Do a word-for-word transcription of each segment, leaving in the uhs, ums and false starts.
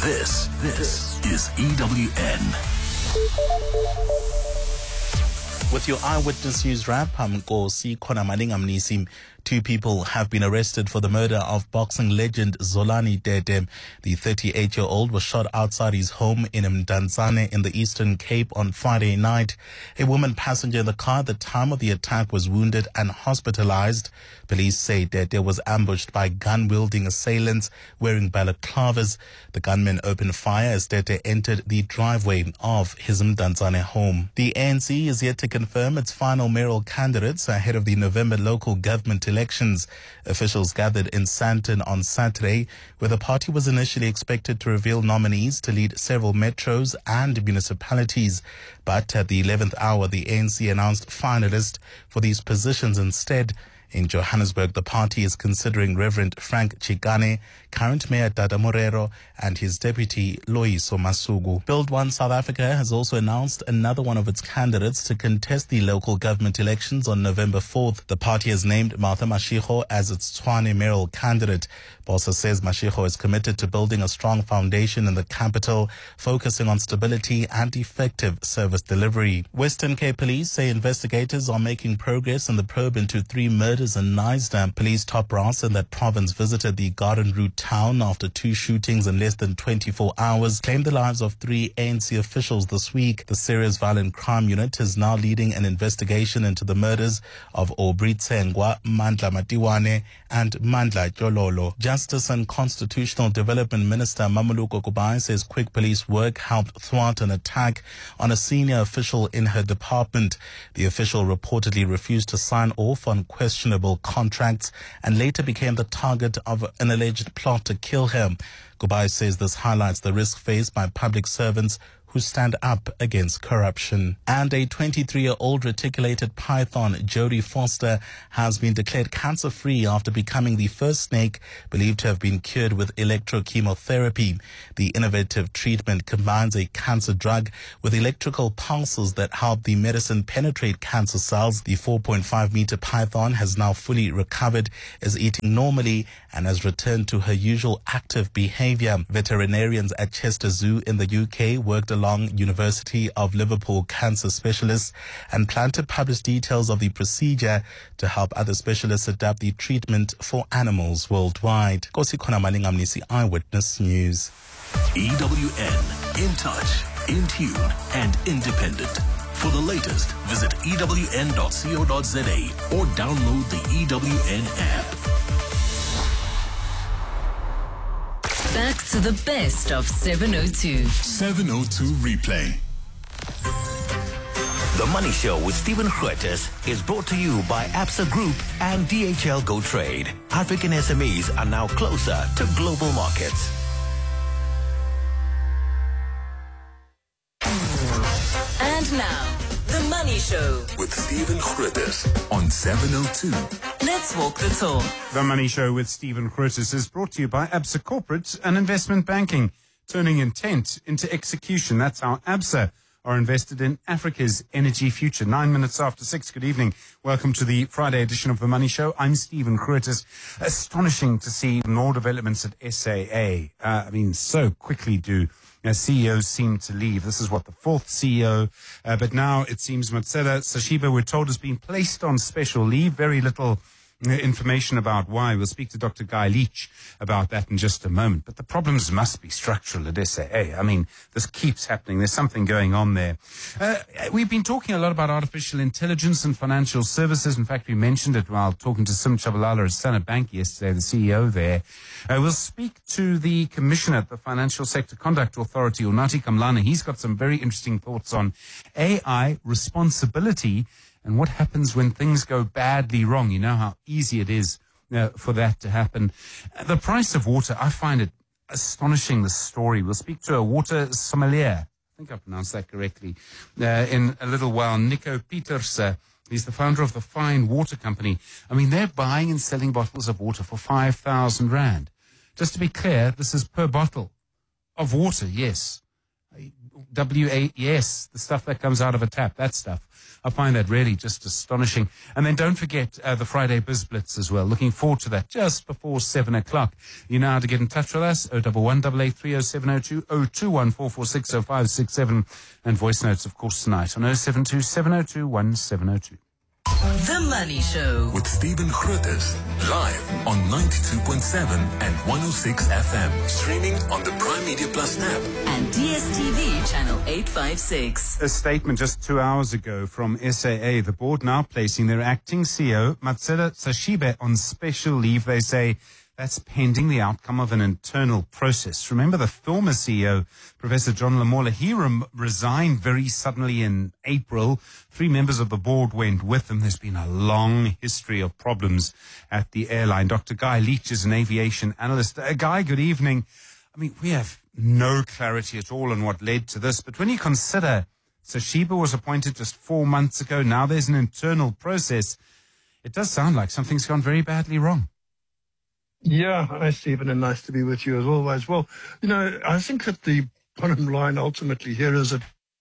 This, this is E W N. With your Eyewitness News wrap, I'm Nkosi Khonamalinga Mnisi. Two people have been arrested for the murder of boxing legend Zolani Dede. The thirty-eight-year-old was shot outside his home in Mdantsane in the Eastern Cape on Friday night. A woman passenger in the car at the time of the attack was wounded and hospitalized. Police say Dede was ambushed by gun-wielding assailants wearing balaclavas. The gunmen opened fire as Dede entered the driveway of his Mdantsane home. The A N C is yet to confirm its final mayoral candidates ahead of the November local government elections. Officials gathered in Sandton on Saturday, where the party was initially expected to reveal nominees to lead several metros and municipalities. But at the eleventh hour, the A N C announced finalists for these positions instead. In Johannesburg, the party is considering Reverend Frank Chikane, current Mayor Dada Morero, and his deputy Loyiso Masuku. Build One South Africa has also announced another one of its candidates to contest the local government elections on November fourth. The party has named Martha Mashego as its Tshwane mayoral candidate. Bossa says Mashego is committed to building a strong foundation in the capital, focusing on stability and effective service delivery. Western Cape Police say investigators are making progress in the probe into three murders in Knysna. Police top brass in that province visited the Garden Route town after two shootings in less than twenty-four hours claimed the lives of three A N C officials this week. The Serious Violent Crime Unit is now leading an investigation into the murders of Aubrey Tsengwa, Mandla Matiwane, and Mandla Jololo. Justice and Constitutional Development Minister Mamuluko Kubai says quick police work helped thwart an attack on a senior official in her department. The official reportedly refused to sign off on questionable contracts and later became the target of an alleged plot to kill him. Kubai says this highlights the risk faced by public servants who stand up against corruption. And a twenty-three-year-old reticulated python, Jodie Foster, has been declared cancer-free after becoming the first snake believed to have been cured with electrochemotherapy. The innovative treatment combines a cancer drug with electrical pulses that help the medicine penetrate cancer cells. The four point five meter python has now fully recovered, is eating normally, and has returned to her usual active behavior. Veterinarians at Chester Zoo in the U K worked along University of Liverpool cancer specialists and plan to publish details of the procedure to help other specialists adapt the treatment for animals worldwide. Nkosi Khonamalinga Mnisi, Eyewitness News. E W N, in touch, in tune, and independent. For the latest, visit E W N dot co dot za or download the E W N app. Back to the best of seven oh two. seven oh two Replay. The Money Show with Stephen Curtis is brought to you by Absa Group and D H L Go Trade. African S M Es are now closer to global markets. And now, The Money Show With Stephen Curtis on seven oh two. Let's walk the talk. The Money Show with Stephen Curtis is brought to you by Absa Corporate and Investment Banking, turning intent into execution. That's how Absa are invested in Africa's energy future. Nine minutes after six. Good evening. Welcome to the Friday edition of The Money Show. I'm Stephen Curtis. Astonishing to see more developments at S A A. Uh, I mean, so quickly do uh, C E Os seem to leave. This is what, the fourth C E O. Uh, but now it seems Matsela Sashiba, we're told, has been placed on special leave. Very little information about why. We'll speak to Doctor Guy Leach about that in just a moment. But the problems must be structural at S A A. I mean, this keeps happening. There's something going on there. Uh, we've been talking a lot about artificial intelligence and financial services. In fact, we mentioned it while talking to Sim Chabalala at Standard Bank yesterday, the C E O there. Uh, we'll speak to the commissioner at the Financial Sector Conduct Authority, Unathi Kamlana. He's got some very interesting thoughts on A I responsibility and what happens when things go badly wrong. You know how easy it is uh, for that to happen. Uh, the price of water, I find it astonishing, this story. We'll speak to a water sommelier, I think I pronounced that correctly, uh, in a little while. Nico Peters, uh, he's the founder of the Fine Water Company. I mean, they're buying and selling bottles of water for five thousand rand. Just to be clear, this is per bottle of water, yes. W A, yes, the stuff that comes out of a tap, that stuff. I find that really just astonishing. And then don't forget uh, the Friday Biz Blitz as well. Looking forward to that just before seven o'clock. You know how to get in touch with us. oh one one, eight eight three, oh seven oh two, oh two one, four four six, oh five six seven. And voice notes, of course, tonight on oh seven two, seven oh two, one seven oh two. The Money Show. With Stephen Grootes, live on ninety-two point seven and one oh six F M. Streaming on the Prime Media Plus app. And D S T V channel eight five six. A statement just two hours ago from S A A, the board now placing their acting C E O, Matsela Sashibe, on special leave. They say that's pending the outcome of an internal process. Remember the former C E O, Professor John Lamola, he rem- resigned very suddenly in April. Three members of the board went with him. There's been a long history of problems at the airline. Doctor Guy Leach is an aviation analyst. Uh, Guy, good evening. I mean, we have no clarity at all on what led to this, but when you consider Sashiba was appointed just four months ago, now there's an internal process, it does sound like something's gone very badly wrong. Yeah, hi, Stephen, and nice to be with you as always. Well, you know, I think that the bottom line ultimately here is that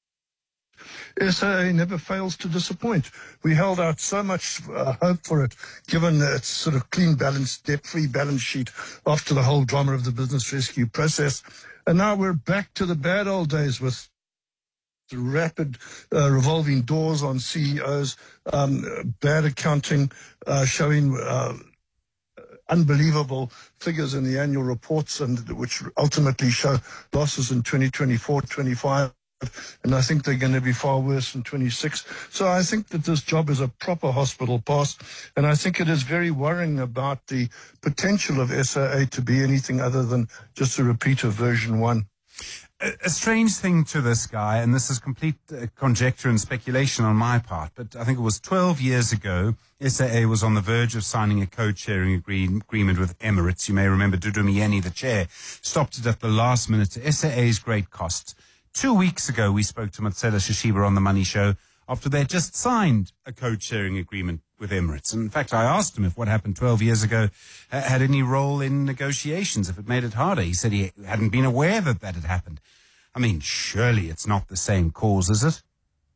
S A A never fails to disappoint. We held out so much uh, hope for it, given its sort of clean balance, debt-free balance sheet after the whole drama of the business rescue process. And now we're back to the bad old days with the rapid uh, revolving doors on C E Os, um, bad accounting, uh, showing uh, unbelievable figures in the annual reports, and which ultimately show losses in twenty twenty-four, twenty-five, and I think they're going to be far worse in twenty-six. So I think that this job is a proper hospital pass, and I think it is very worrying about the potential of S A A to be anything other than just a repeat of version one. A strange thing to this guy, and this is complete uh, conjecture and speculation on my part, but I think it was twelve years ago, S A A was on the verge of signing a code-sharing agree- agreement with Emirates. You may remember Dudu Myeni, the chair, stopped it at the last minute to S A A's great cost. Two weeks ago, we spoke to Matsela Sashiba on The Money Show after they just signed a code-sharing agreement with Emirates. And in fact, I asked him if what happened twelve years ago uh, had any role in negotiations, if it made it harder. He said he hadn't been aware that that had happened. I mean, surely it's not the same cause, is it?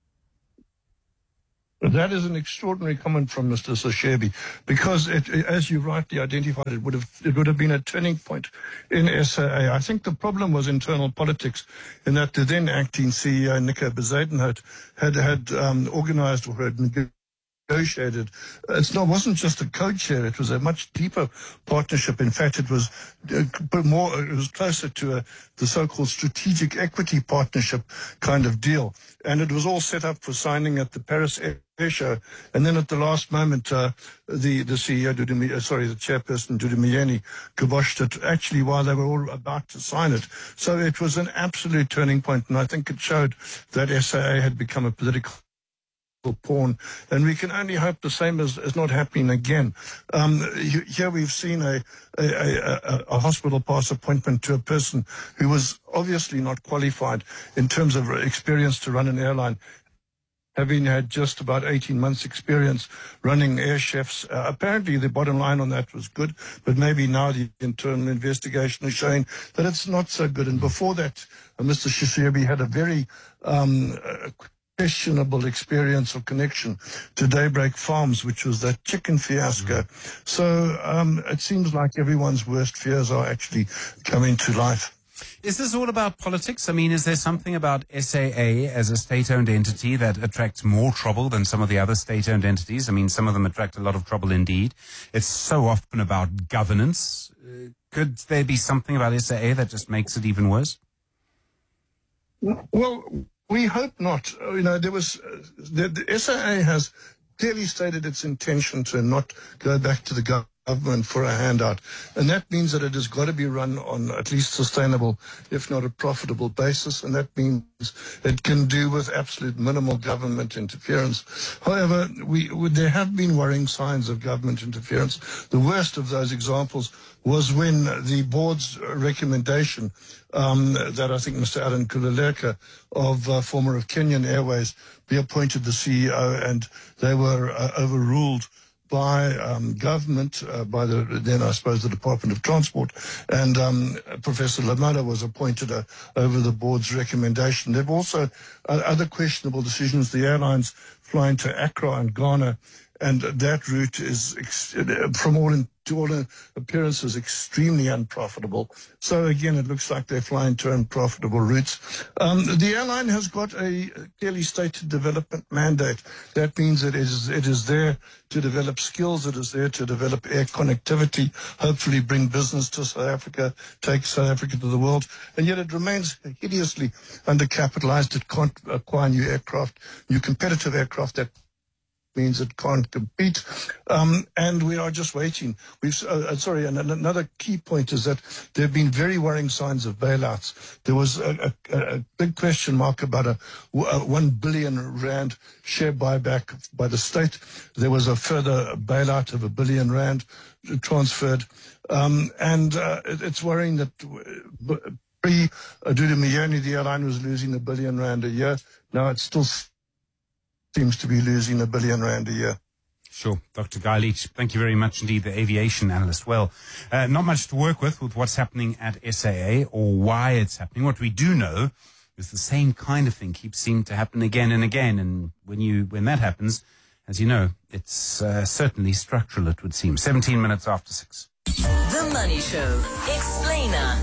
That is an extraordinary comment from Mister Sashebi, because, it, as you rightly identified, it would have it would have been a turning point in S A A. I think the problem was internal politics, in that the then acting C E O, Nico Bezuidenhout, had had um, organised or had negotiated. It's not wasn't just a code share; it was a much deeper partnership. In fact, it was uh, more. It was closer to a, the so-called strategic equity partnership kind of deal, and it was all set up for signing at the Paris Air Show. And then at the last moment, uh, the the C E O, Dudu, uh, sorry, the chairperson, Dudu Myeni, kiboshed it actually while they were all about to sign it. So it was an absolute turning point, and I think it showed that S A A had become a political pawn, and we can only hope the same is, is not happening again. Um, here we've seen a, a, a, a hospital pass appointment to a person who was obviously not qualified in terms of experience to run an airline, having had just about eighteen months experience running air chefs. Uh, apparently the bottom line on that was good, but maybe now the internal investigation is showing that it's not so good. And before that, uh, Mister Shishibi had a very um, uh, questionable experience or connection to Daybreak Farms, which was that chicken fiasco. Mm. So um, it seems like everyone's worst fears are actually coming to life. Is this all about politics? I mean, is there something about S A A as a state-owned entity that attracts more trouble than some of the other state-owned entities? I mean, some of them attract a lot of trouble indeed. It's so often about governance. Uh, could there be something about S A A that just makes it even worse? Well, we hope not. You know, there was uh, the, the S A A has clearly stated its intention to not go back to the government for a handout, and that means that it has got to be run on at least sustainable, if not a profitable basis, and that means it can do with absolute minimal government interference. However, we, we there have been worrying signs of government interference. The worst of those examples was when the board's recommendation um, that I think Mister Alan Kululeka of uh, former of Kenyan Airways be appointed the C E O, and they were uh, overruled by um, government, uh, by the then I suppose the Department of Transport, and um, Professor Lamada was appointed uh, over the board's recommendation. There were also uh, other questionable decisions. The airlines flying to Accra and Ghana, and that route is, ex- from all in, to all appearances, extremely unprofitable. So again, it looks like they're flying to unprofitable routes. Um, the airline has got a clearly stated development mandate. That means it is it is there to develop skills. It is there to develop air connectivity, hopefully bring business to South Africa, take South Africa to the world. And yet it remains hideously undercapitalized. It can't acquire new aircraft, new competitive aircraft that means it can't compete, um, and we are just waiting. We've uh, sorry, and another key point is that there have been very worrying signs of bailouts. There was a, a, a big question mark about a, a one billion rand share buyback by the state. There was a further bailout of a billion rand transferred, um, and uh, it, it's worrying that pre Aduda Mayoni, the airline was losing a billion rand a year. Now it's still seems to be losing a billion rand a year. Sure. Doctor Guy Leach, thank you very much indeed, the aviation analyst. Well, uh, not much to work with with what's happening at S A A or why it's happening. What we do know is the same kind of thing keeps seeming to happen again and again. And when you when that happens, as you know, it's uh, certainly structural, it would seem. seventeen minutes after six. The Money Show. Explainer.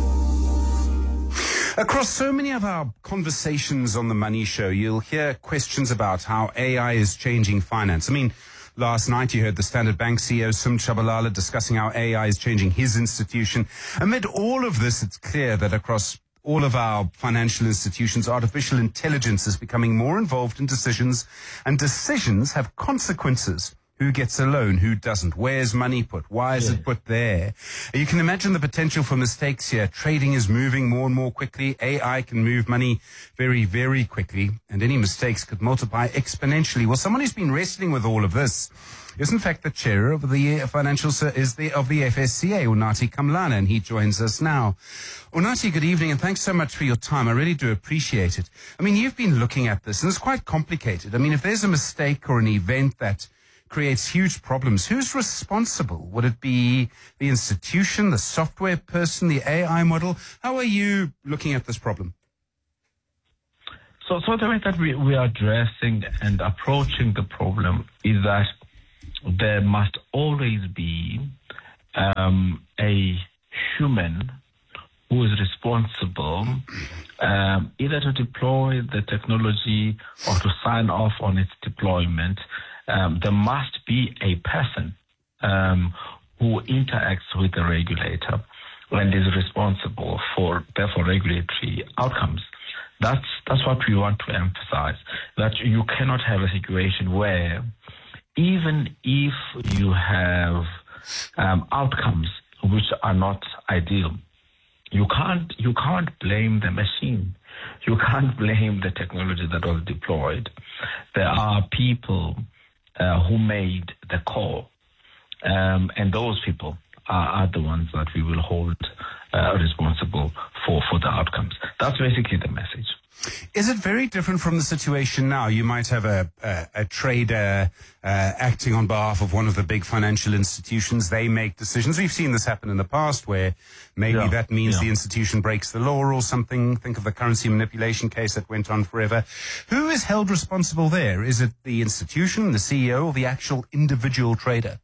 Across so many of our conversations on The Money Show, you'll hear questions about how A I is changing finance. I mean, last night you heard the Standard Bank C E O, Sim Tshabalala, discussing how A I is changing his institution. Amid all of this, it's clear that across all of our financial institutions, artificial intelligence is becoming more involved in decisions, and decisions have consequences. Who gets a loan? Who doesn't? Where's money put? Why is yeah. it put there? You can imagine the potential for mistakes here. Trading is moving more and more quickly. A I can move money very, very quickly, and any mistakes could multiply exponentially. Well, someone who's been wrestling with all of this is, in fact, the chair of the financial is the of the F S C A, Unathi Kamlana, and he joins us now. Unathi, good evening, and thanks so much for your time. I really do appreciate it. I mean, you've been looking at this, and it's quite complicated. I mean, if there's a mistake or an event that creates huge problems, who's responsible? Would it be the institution, the software person, the A I model? How are you looking at this problem? So, so the way that we, we are addressing and approaching the problem is that there must always be um, a human who is responsible um, either to deploy the technology or to sign off on its deployment. Um, there must be a person um, who interacts with the regulator and is responsible for, therefore, regulatory outcomes. That's that's what we want to emphasize, that you cannot have a situation where even if you have um, outcomes which are not ideal, you can't you can't blame the machine. You can't blame the technology that was deployed. There are people Uh, who made the call, um, and those people are, are the ones that we will hold uh, responsible for, for the outcomes. That's basically the message. Is it very different from the situation now? You might have a, a, a trader uh, acting on behalf of one of the big financial institutions. They make decisions. We've seen this happen in the past where maybe yeah, that means yeah. the institution breaks the law or something. Think of the currency manipulation case that went on forever. Who is held responsible there? Is it the institution, the C E O, or the actual individual trader?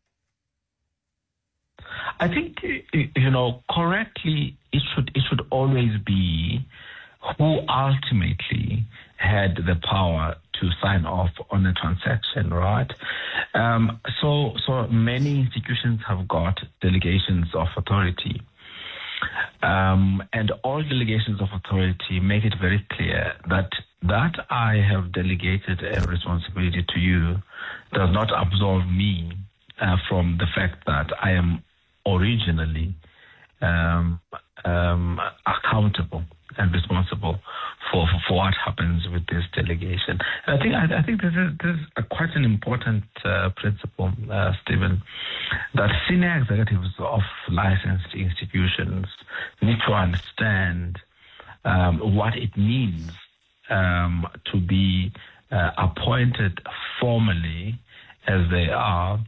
I think, you know, correctly, it should it should always be who ultimately had the power to sign off on a transaction, right? Um, so, so many institutions have got delegations of authority. Um, and all delegations of authority make it very clear that that I have delegated a responsibility to you does not absolve me uh, from the fact that I am originally um, um, accountable and responsible for, for, for what happens with this delegation. And I think I, I think this is, this is a, quite an important uh, principle, uh, Stephen, that senior executives of licensed institutions need to understand um, what it means um, to be uh, appointed formally as they are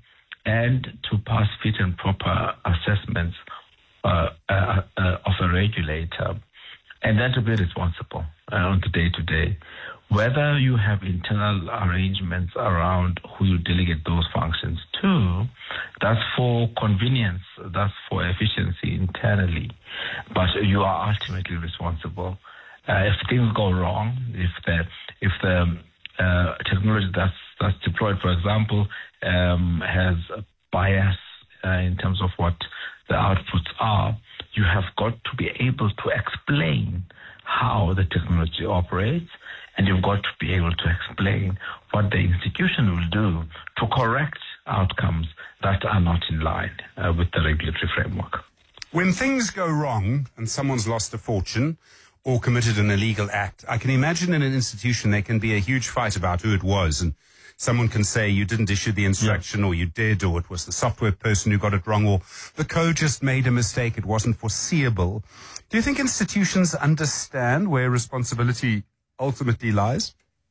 and to pass fit and proper assessments uh, uh, uh, of a regulator, and then to be responsible uh, on the day-to-day. Whether you have internal arrangements around who you delegate those functions to, that's for convenience, that's for efficiency internally, but you are ultimately responsible. Uh, if things go wrong, if the if the uh, technology that's that's deployed, for example, um, has a bias uh, in terms of what the outputs are, you have got to be able to explain how the technology operates, and you've got to be able to explain what the institution will do to correct outcomes that are not in line uh, with the regulatory framework. When things go wrong and someone's lost a fortune or committed an illegal act, I can imagine in an institution there can be a huge fight about who it was, and someone can say you didn't issue the instruction, yeah. or you did, or it was the software person who got it wrong, or the code just made a mistake, it wasn't foreseeable. Do you think institutions understand where responsibility ultimately lies?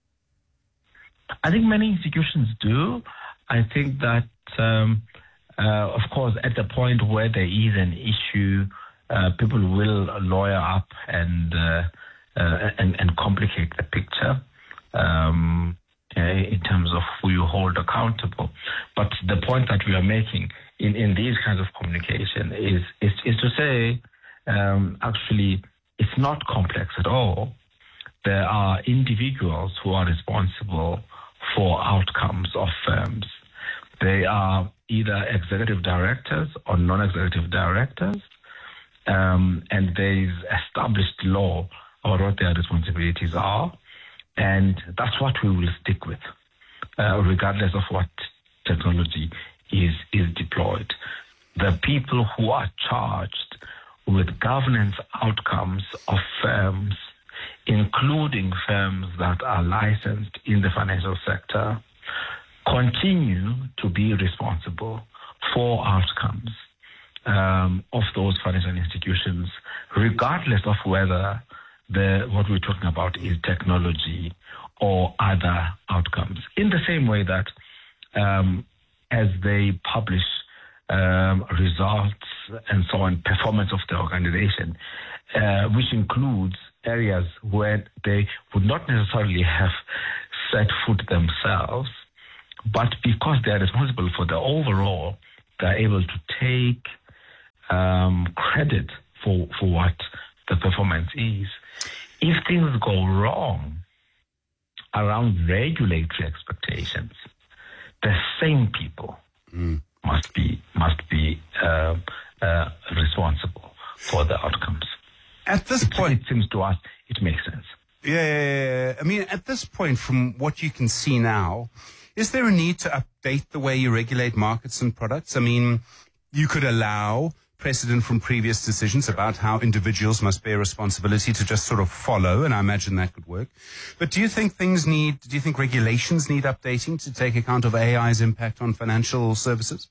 I think many institutions do. I think that, um, uh, of course, at the point where there is an issue, uh, people will lawyer up and uh, uh, and, and complicate the picture um, uh, in terms of who you hold accountable. But the point that we are making in, in these kinds of communication is is, is to say, um, actually, it's not complex at all. There are individuals who are responsible for outcomes of firms. They are either executive directors or non-executive directors, um, and there is established law about what their responsibilities are, and that's what we will stick with, uh, regardless of what technology is is deployed. The people who are charged with governance outcomes of firms, including firms that are licensed in the financial sector, continue to be responsible for outcomes um, of those financial institutions, regardless of whether the what we're talking about is technology or other outcomes. In the same way that um, as they publish um, results and so on, performance of the organization, uh, which includes areas where they would not necessarily have set foot themselves, but because they are responsible for the overall, they're able to take um, credit for for what the performance is. If things go wrong around regulatory expectations, the same people mm. must be must be uh, uh, responsible for the outcomes. At this it, point, it seems to us it makes sense. Yeah, yeah, yeah, I mean, at this point, from what you can see now, is there a need to update the way you regulate markets and products? I mean, you could allow precedent from previous decisions about how individuals must bear responsibility to just sort of follow, and I imagine that could work. But do you think things need, do you think regulations need updating to take account of A I's impact on financial services?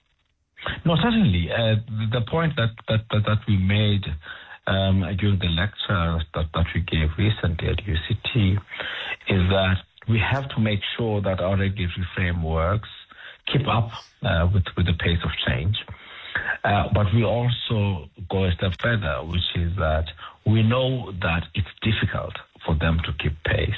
No, certainly. Uh, the point that, that, that, that we made um, during the lecture that, that we gave recently at U C T is that we have to make sure that our regulatory frameworks keep up uh, with, with the pace of change. Uh, but we also go a step further, which is that we know that it's difficult for them to keep pace.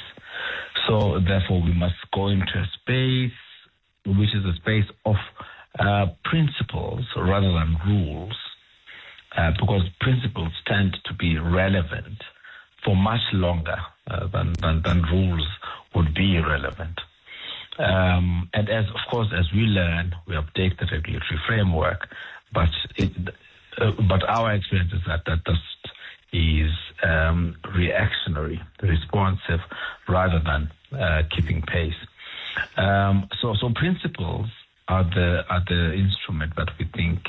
So therefore we must go into a space which is a space of uh, principles rather than rules, uh, because principles tend to be relevant for much longer uh, than, than, than rules would be relevant. Um, and as, of course, as we learn, we update the regulatory framework, but it, uh, but our experience is that that just is um, reactionary, responsive, rather than uh, keeping pace. Um, so, so principles are the are the instrument that we think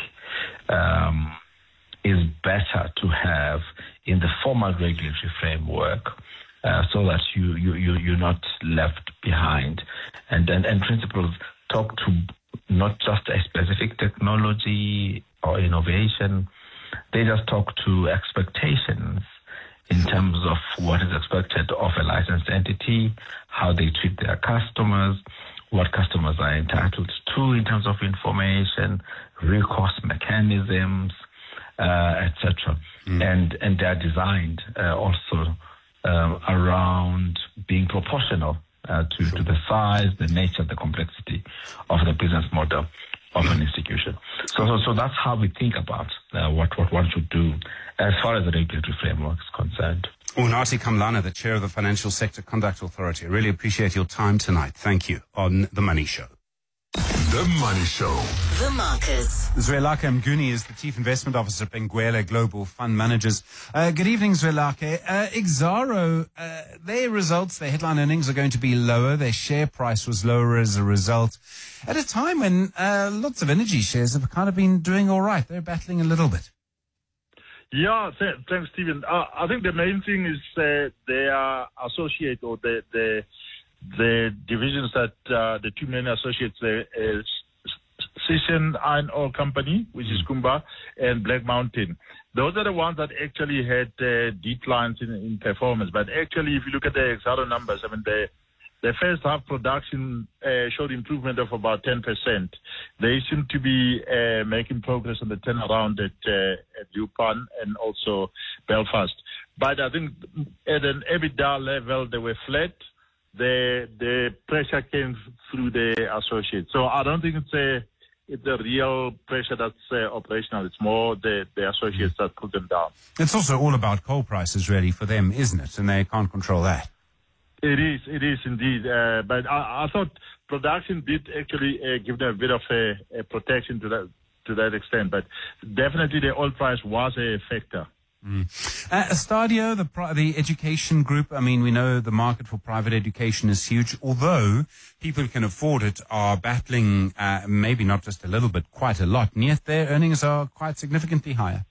um, is better to have in the formal regulatory framework, uh, so that you you you you're not left behind, and and, and principles talk to not just a specific technology or innovation. They just talk to expectations in terms of what is expected of a licensed entity, how they treat their customers, what customers are entitled to in terms of information, recourse mechanisms, uh, et cetera. Mm. And and they are designed uh, also uh, around being proportional uh, to, sure. to the size, the nature, the complexity of the business model of an institution. So, so, so that's how we think about uh, what, what one should do as far as the regulatory framework is concerned. Unathi Kamlana, the chair of the Financial Sector Conduct Authority. I really appreciate your time tonight. Thank you on The Money Show. The Money Show. The Markets. Zwelakhe Mguni is the Chief Investment Officer at Benguela Global Fund Managers. Uh, good evening, Zwelakhe. Uh, Exxaro, uh, their results, their headline earnings are going to be lower. Their share price was lower as a result. At a time when uh, lots of energy shares have kind of been doing all right. They're battling a little bit. Yeah, th- thanks, Stephen. Uh, I think the main thing is uh, they are associate or the the the divisions that uh, the two main associates, the uh, Sishen Iron Ore Company, which is Kumba, and Black Mountain. Those are the ones that actually had uh, declines in, in performance. But actually, if you look at the Exxaro numbers, I mean, the the first half production uh, showed improvement of about ten percent. They seem to be uh, making progress on the turnaround at, uh, at Lupan and also Belfast. But I think at an EBITDA level, they were flat. The the pressure came through the associates. So I don't think it's a it's a real pressure that's uh, operational. It's more the, the associates that put them down. It's also all about coal prices, really, for them, isn't it? And they can't control that. It is, it is indeed. Uh, but I, I thought production did actually uh, give them a bit of a, a protection to that to that extent. But definitely the oil price was a factor. Mm. Uh, Stadio, the pri- the education group, I mean, we know the market for private education is huge, although people who can afford it are battling uh, maybe not just a little bit, quite a lot, and yet their earnings are quite significantly higher.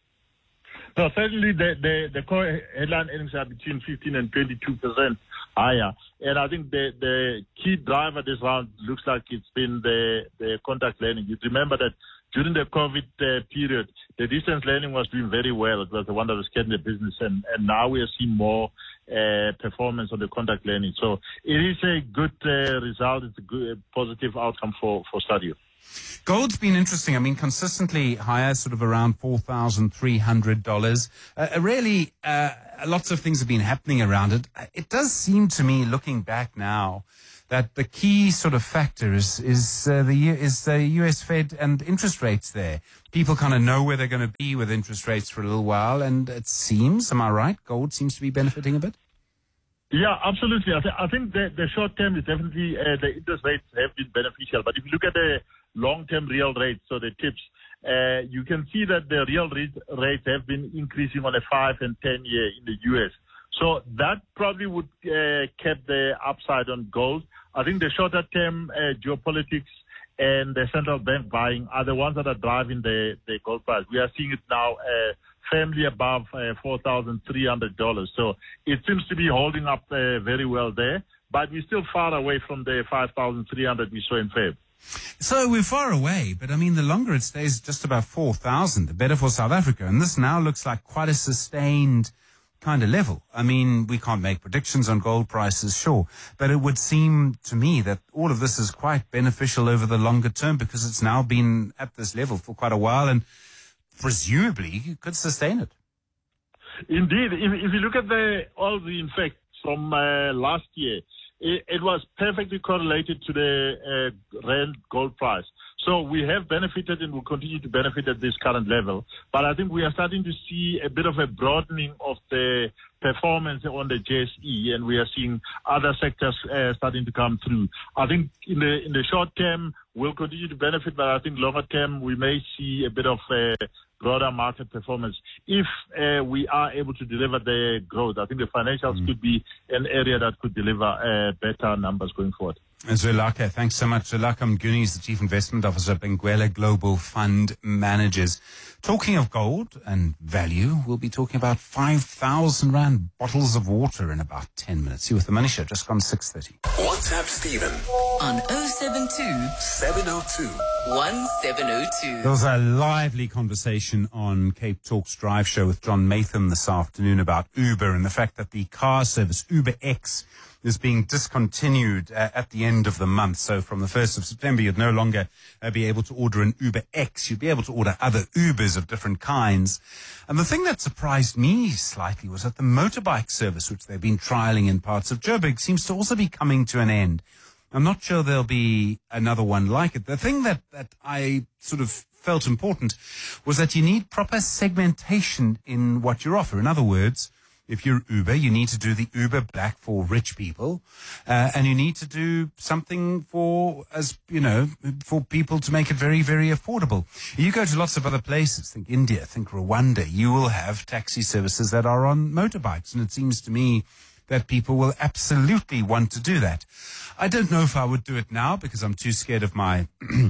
No, certainly the, the, the core headline earnings are between fifteen and twenty-two percent higher. And I think the, the key driver this round looks like it's been the, the contact learning. You remember that during the COVID uh, period, the distance learning was doing very well. It was the one that was getting the business, and, and now we are seeing more uh, performance on the contact learning. So it is a good uh, result. It's a good, positive outcome for, for Stadio. Gold's been interesting. I mean, consistently higher, sort of around four thousand three hundred dollars. Uh, really, uh, lots of things have been happening around it. It does seem to me, looking back now, that the key sort of factor is is uh, the is the U S Fed and interest rates there. People kind of know where they're going to be with interest rates for a little while, and it seems, am I right, gold seems to be benefiting a bit? Yeah, absolutely. I, th- I think the, the short term is definitely uh, the interest rates have been beneficial. But if you look at the long-term real rates, so the tips, uh, you can see that the real rate, rates have been increasing on a five and ten year in the U S. So that probably would uh, keep the upside on gold. I think the shorter term uh, geopolitics and the central bank buying are the ones that are driving the, the gold price. We are seeing it now uh, firmly above uh, four thousand three hundred dollars. So it seems to be holding up uh, very well there, but we're still far away from the five thousand three hundred we saw in February. So we're far away, but I mean, the longer it stays just about four thousand, the better for South Africa. And this now looks like quite a sustained kind of level. I mean, we can't make predictions on gold prices, sure, but it would seem to me that all of this is quite beneficial over the longer term because it's now been at this level for quite a while and presumably you could sustain it. Indeed. If, if you look at the all the effects from uh, last year, it, it was perfectly correlated to the uh, rand gold price. So we have benefited and will continue to benefit at this current level. But I think we are starting to see a bit of a broadening of the performance on the J S E, and we are seeing other sectors uh, starting to come through. I think in the in the short term, we'll continue to benefit, but I think longer term, we may see a bit of uh, broader market performance if uh, we are able to deliver the growth. I think the financials mm. could be an area that could deliver uh, better numbers going forward. Zwelakhe, thanks so much. Zwelakhe Mguni is the Chief Investment Officer at Benguela Global Fund Managers. Talking of gold and value, we'll be talking about five thousand rand bottles of water in about ten minutes. You with The Money Show, just gone six thirty. WhatsApp Stephen on oh seven two, seven oh two one seven oh two. There was a lively conversation on Cape Talk's Drive Show with John Matham this afternoon about Uber and the fact that the car service UberX is being discontinued uh, at the end of the month. So from the first of September, you'd no longer uh, be able to order an UberX. You'd be able to order other Ubers of different kinds. And the thing that surprised me slightly was that the motorbike service, which they've been trialing in parts of Joburg, seems to also be coming to an end. I'm not sure there'll be another one like it. The thing that, that I sort of felt important was that you need proper segmentation in what you offer. In other words, if you're Uber, you need to do the Uber Black for rich people, uh, and you need to do something for, as you know, for people to make it very, very affordable. You go to lots of other places, think India, think Rwanda, you will have taxi services that are on motorbikes, and it seems to me that people will absolutely want to do that. I don't know if I would do it now because I'm too scared of my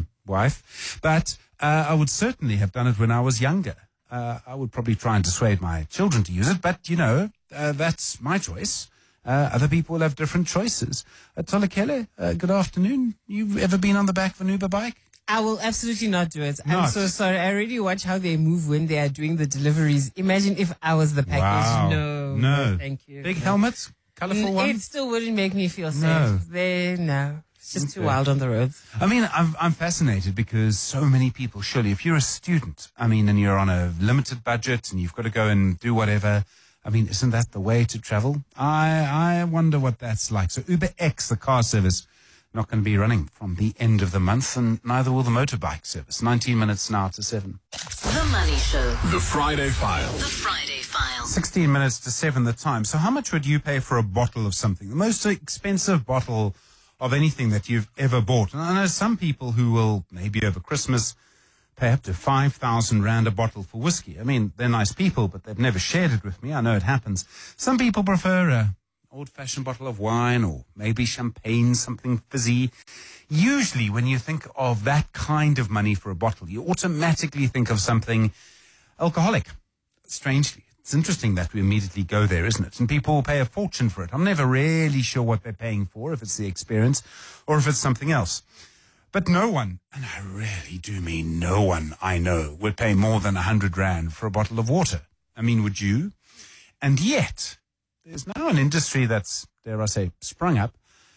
wife, but uh, I would certainly have done it when I was younger. Uh, I would probably try and dissuade my children to use it, but, you know, uh, that's my choice. Uh, other people will have different choices. Uh, Tolakele, uh, good afternoon. You've ever been on the back of an Uber bike? I will absolutely not do it. Not. I'm so sorry. I already watch how they move when they are doing the deliveries. Imagine if I was the package. Wow. No, No. no, thank you. Big no. helmets? Colourful N- ones? It still wouldn't make me feel safe. No. They, no. It's just too Okay. wild on the roads. I mean, I'm, I'm fascinated because so many people, surely, if you're a student, I mean, and you're on a limited budget and you've got to go and do whatever, I mean, isn't that the way to travel? I, I wonder what that's like. So UberX, the car service, not going to be running from the end of the month, and neither will the motorbike service. nineteen minutes now to seven. The Money Show. The Friday File. The Friday File. sixteen minutes to seven the time. So how much would you pay for a bottle of something? The most expensive bottle of anything that you've ever bought. And I know some people who will, maybe over Christmas, pay up to five thousand rand a bottle for whiskey. I mean, they're nice people, but they've never shared it with me. I know it happens. Some people prefer a old-fashioned bottle of wine or maybe champagne, something fizzy. Usually when you think of that kind of money for a bottle, you automatically think of something alcoholic. Strangely. It's interesting that we immediately go there, isn't it? And people will pay a fortune for it. I'm never really sure what they're paying for, if it's the experience or if it's something else. But no one, and I really do mean no one I know, would pay more than a hundred rand for a bottle of water. I mean, would you? And yet, there's now an industry that's, dare I say, sprung up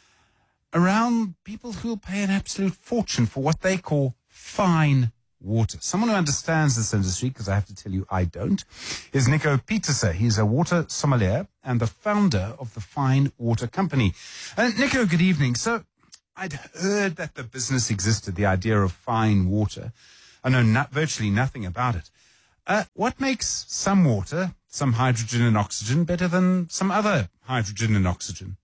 around people who'll pay an absolute fortune for what they call fine water. Someone who understands this industry, because I have to tell you I don't, is Nico Pieterse. He's a water sommelier and the founder of the Fine Water Company. Uh, Nico, good evening. So I'd heard that the business existed, the idea of fine water. I know not, virtually nothing about it. Uh, what makes some water, some hydrogen and oxygen, better than some other hydrogen and oxygen?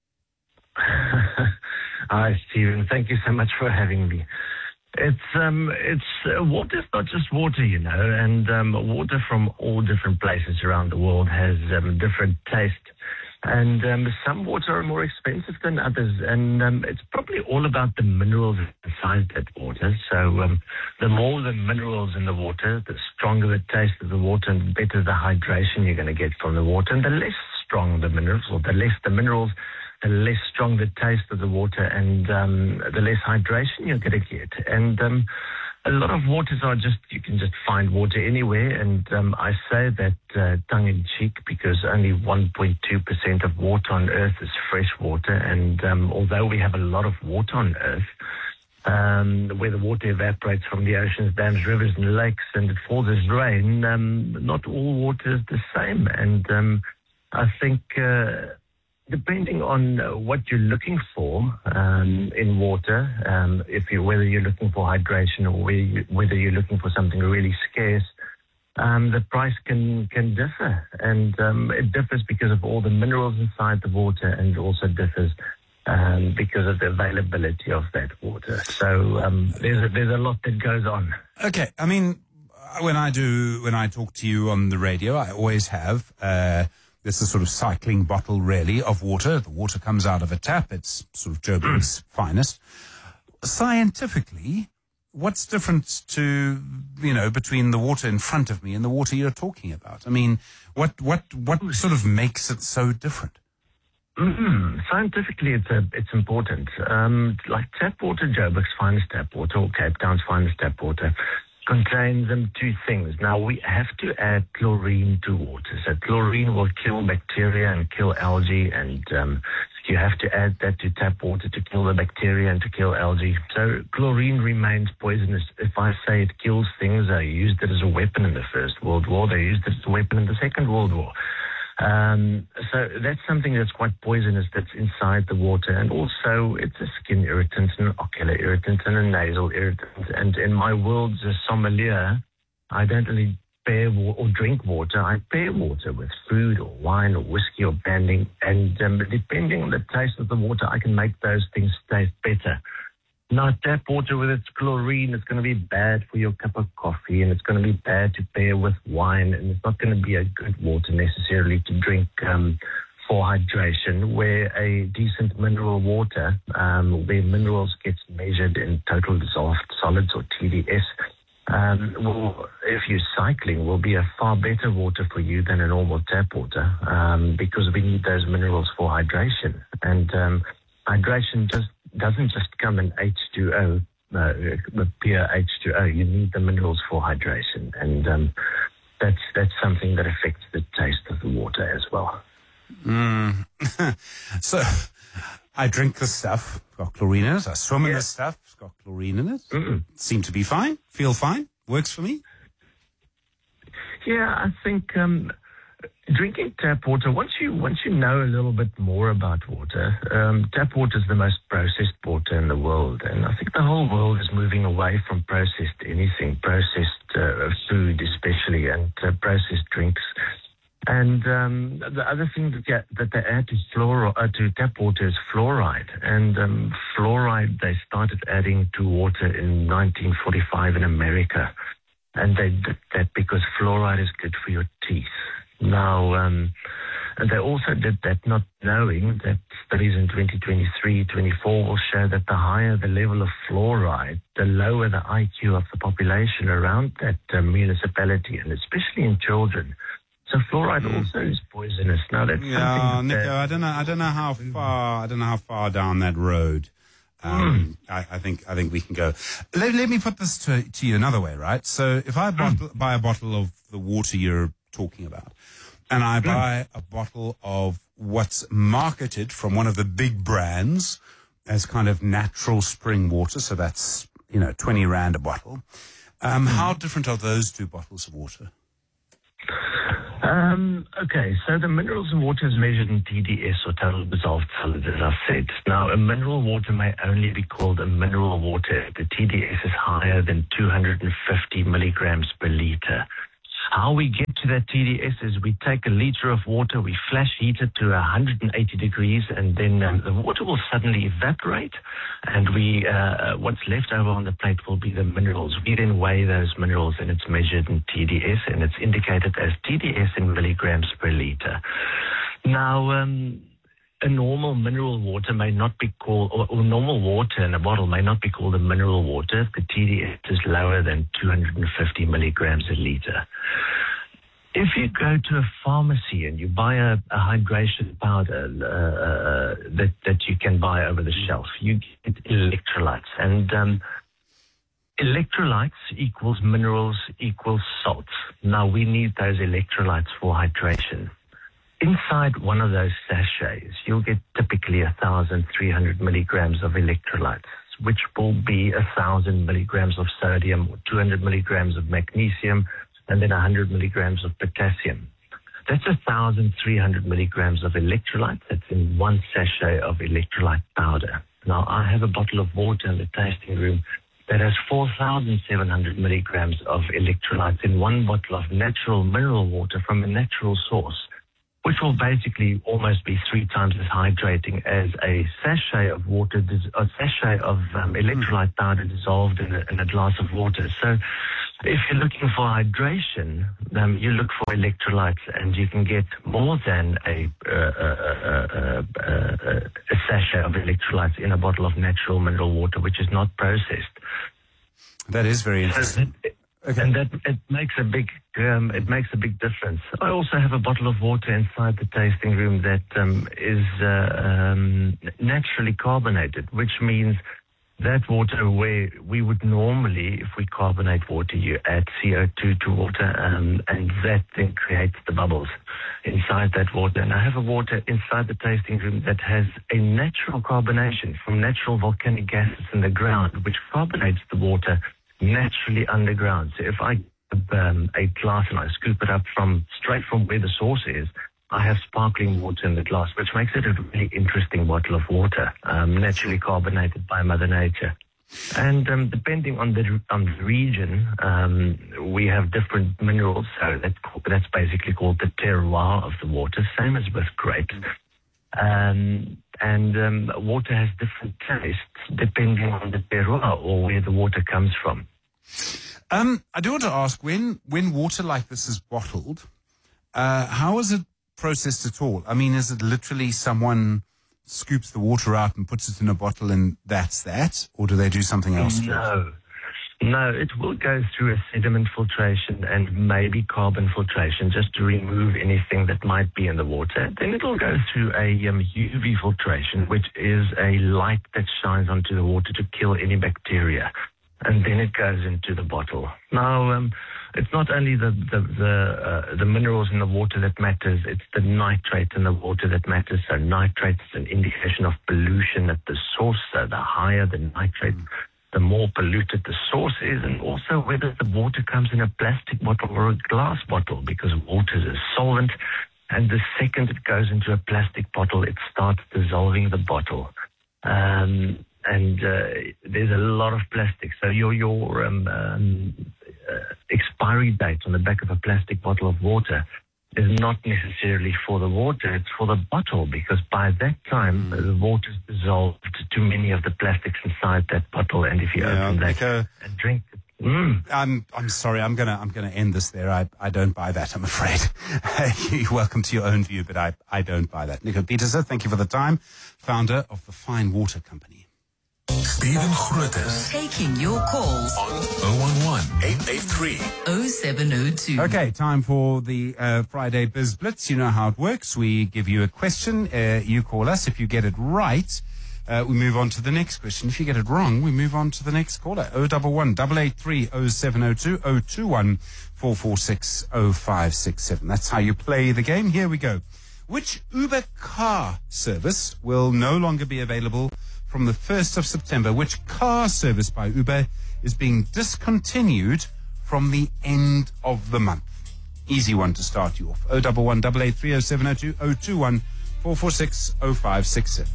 Hi, Stephen. Thank you so much for having me. It's um, it's uh, water's not just water, you know, and um, water from all different places around the world has um, different taste. And um, some water are more expensive than others, and um, it's probably all about the minerals inside that water. So um, the more the minerals in the water, the stronger the taste of the water, and the better the hydration you're going to get from the water. And the less strong the minerals, or the less the minerals, the less strong the taste of the water, and um, the less hydration you're going to get. And um, a lot of waters are just, you can just find water anywhere. And um, I say that uh, tongue-in-cheek because only one point two percent of water on Earth is fresh water. And um, although we have a lot of water on Earth, um, where the water evaporates from the oceans, dams, rivers, and lakes, and it falls as rain, um, not all water is the same. And um, I think... Uh, Depending on uh, what you're looking for um, in water, um, if you whether you're looking for hydration or whether, you, whether you're looking for something really scarce, um, the price can can differ, and um, it differs because of all the minerals inside the water, and also differs um, because of the availability of that water. So um, there's a, there's a lot that goes on. Okay, I mean, when I do when I talk to you on the radio, I always have. Uh, This is sort of cycling bottle, really, of water. The water comes out of a tap. It's sort of Joburg's finest. Scientifically, what's different to, you know, between the water in front of me and the water you're talking about? I mean, what what what sort of makes it so different? Mm, scientifically, it's a, it's important. Um, like tap water, Joburg's finest tap water, or Cape Town's finest tap water, contains um, two things. Now, we have to add chlorine to water. So chlorine will kill bacteria and kill algae, and um, you have to add that to tap water to kill the bacteria and to kill algae. So chlorine remains poisonous. If I say it kills things, they used it as a weapon in the First World War. They used it as a weapon in the Second World War. Um, so that's something that's quite poisonous that's inside the water. And also it's a skin irritant, an ocular irritant, and a nasal irritant. And in my world as a sommelier, I don't really pair wa- or drink water. I pair water with food or wine or whiskey or brandy. And um, depending on the taste of the water, I can make those things taste better. Now, tap water with its chlorine, it's going to be bad for your cup of coffee, and it's going to be bad to pair with wine, and it's not going to be a good water necessarily to drink um, for hydration, where a decent mineral water, um, where minerals gets measured in total dissolved solids or T D S, um, will, if you're cycling, will be a far better water for you than a normal tap water, um, because we need those minerals for hydration. And um, hydration just doesn't just come in H two O, uh, with pure H two O. You need the minerals for hydration, and um, that's that's something that affects the taste of the water as well. Mm. So I drink this stuff, it's got chlorine in it. I swim in Yeah. this stuff, it's got chlorine in it. Mm-mm. Seem to be fine, feel fine, works for me. Yeah, I think um, drinking tap water, once you once you know a little bit more about water, um, tap water is the most processed water in the world. And I think the whole world is moving away from processed anything, processed uh, food especially, and uh, processed drinks. And um, the other thing that, get, that they add to, fluoro, uh, to tap water is fluoride. And um, fluoride they started adding to water in nineteen forty-five in America. And they did that because fluoride is good for your teeth. Now, um, and they also did that not knowing that studies in twenty twenty-three, twenty-four will show that the higher the level of fluoride, the lower the I Q of the population around that uh, municipality, and especially in children. So fluoride mm. also is poisonous. Now that's Yeah, something that Nico, I don't know. I don't know how far. I don't know how far down that road. Um, mm. I, I think. I think we can go. Let, let me put this to, to you another way, right? So, if I bottle, buy a bottle of the water you're talking about, and I buy a bottle of what's marketed from one of the big brands as kind of natural spring water, so that's you know twenty rand a bottle. Um, mm. How different are those two bottles of water? Um, okay, so the minerals in water is measured in T D S, or total dissolved solids, as I said. Now, a mineral water may only be called a mineral water if the T D S is higher than two hundred fifty milligrams per liter. How we get to that T D S is we take a liter of water, we flash heat it to one hundred eighty degrees, and then um, the water will suddenly evaporate, and we uh, what's left over on the plate will be the minerals. We then weigh those minerals, and it's measured in T D S, and it's indicated as T D S in milligrams per liter. Now, um, a normal mineral water may not be called, or, or normal water in a bottle may not be called a mineral water if the T D S is lower than two hundred fifty milligrams a liter. If you go to a pharmacy and you buy a, a hydration powder uh, that, that you can buy over the shelf, you get electrolytes. And um, electrolytes equals minerals equals salts. Now, we need those electrolytes for hydration. Inside one of those sachets, you'll get typically one thousand three hundred milligrams of electrolytes, which will be one thousand milligrams of sodium or two hundred milligrams of magnesium, and then one hundred milligrams of potassium. That's one thousand three hundred milligrams of electrolytes. That's in one sachet of electrolyte powder. Now, I have a bottle of water in the tasting room that has four thousand seven hundred milligrams of electrolytes in one bottle of natural mineral water from a natural source, which will basically almost be three times as hydrating as a sachet of water, a sachet of um, electrolyte powder dissolved in a, in a glass of water. So if you're looking for hydration, um, you look for electrolytes, and you can get more than a, uh, uh, uh, uh, a sachet of electrolytes in a bottle of natural mineral water, which is not processed. That is very interesting. Okay. And that it makes a big um, it makes a big difference. I also have a bottle of water inside the tasting room that um, is uh, um, naturally carbonated, which means that water where we would normally, if we carbonate water, you add C O two to water, um, and that then creates the bubbles inside that water. And I have a water inside the tasting room that has a natural carbonation from natural volcanic gases in the ground, which carbonates the water naturally underground. So if I um, a glass and I scoop it up from straight from where the source is, I have sparkling water in the glass, which makes it a really interesting bottle of water, um, naturally carbonated by Mother Nature. And um, depending on the on the region, um, we have different minerals. So that's, that's basically called the terroir of the water, same as with grapes. Um, and um, water has different tastes depending on the terroir or where the water comes from. Um, I do want to ask, when when water like this is bottled, uh, how is it processed at all? I mean, is it literally someone scoops the water out and puts it in a bottle and that's that? Or do they do something else to it? No. No, it will go through a sediment filtration and maybe carbon filtration just to remove anything that might be in the water. Then it will go through a um, U V filtration, which is a light that shines onto the water to kill any bacteria. And then it goes into the bottle. Now, um, it's not only the the the, uh, the minerals in the water that matters, it's the nitrate in the water that matters. So nitrate is an indication of pollution at the source. So the higher the nitrate, the more polluted the source is, and also whether the water comes in a plastic bottle or a glass bottle, because water is a solvent, and the second it goes into a plastic bottle, it starts dissolving the bottle. Um, and uh, there's a lot of plastic. So your your um, um, uh, expiry date on the back of a plastic bottle of water is not necessarily for the water, it's for the bottle, because by that time, mm. the water's dissolved to many of the plastics inside that bottle, and if you yeah, open that Nico, and drink it, mm. I'm I'm sorry, I'm gonna I'm gonna end this there. I I don't buy that, I'm afraid. You're welcome to your own view, but I I don't buy that. Nico Pieterse, thank you for the time, founder of the Fine Water Company. Stephen Grootes. Taking your calls on oh one one, eight eight three, oh seven oh two. Okay, time for the uh, Friday Biz Blitz. You know how it works. We give you a question. Uh, you call us. If you get it right, uh, we move on to the next question. If you get it wrong, we move on to the next caller. oh one one, eight eight three, oh seven oh two, oh two one, four four six, oh five six seven. That's how you play the game. Here we go. Which Uber car service will no longer be available from the first of September? Which car service by Uber is being discontinued from the end of the month? Easy one to start you off. oh one one, eight eight three, oh seven oh two, oh two one, four four six, oh five six seven.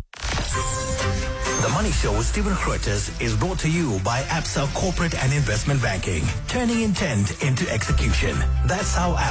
The Money Show with Stephen Grootes is brought to you by Absa Corporate and Investment Banking, turning intent into execution. That's how